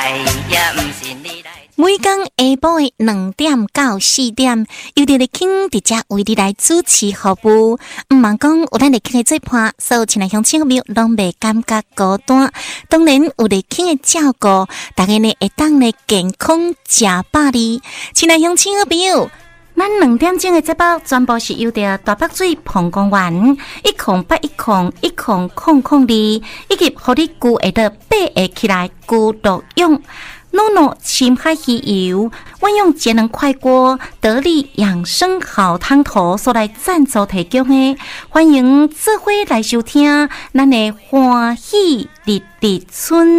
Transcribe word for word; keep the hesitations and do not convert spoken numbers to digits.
每天下晡的两点到四點，由着日傾直接為你來主持服務。唔茫講有咱日傾的做伴，所有親愛鄉親朋友攏袂感覺孤單。當然有日傾的照顧，大家呢會當呢健康食百里。親愛鄉親朋友，咱兩點鐘的節目全部是由着大北水膀胱丸一控八一控一控控控二，以及互你具會得八個起來具獨用。诺诺深海魚油，運用節能快鍋得力養生好湯頭所來贊助提供的，歡迎做伙來收聽咱的歡喜日日春。